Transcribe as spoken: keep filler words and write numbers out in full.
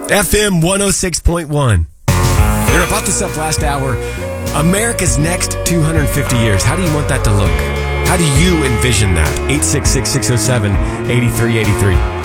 F M one oh six point one. You're about to sub last hour. America's next two hundred fifty years. How do you want that to look? How do you envision that? eight six six, six oh seven, eight three eight three.